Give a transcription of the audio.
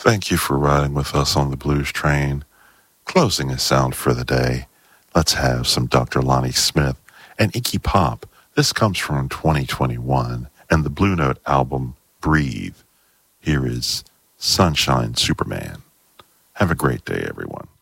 Thank you for riding with us on the Blues Train. Closing us out for the day, let's have some Dr. Lonnie Smith and Iggy Pop. This comes from 2021 and the Blue Note album, Breathe. Here is Sunshine Superman. Have a great day, everyone.